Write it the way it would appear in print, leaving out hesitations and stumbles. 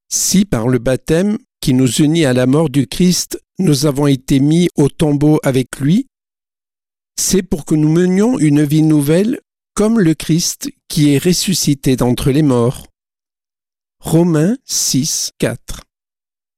Si par le baptême qui nous unit à la mort du Christ, nous avons été mis au tombeau avec lui, c'est pour que nous menions une vie nouvelle comme le Christ qui est ressuscité d'entre les morts. Romains 6, 4.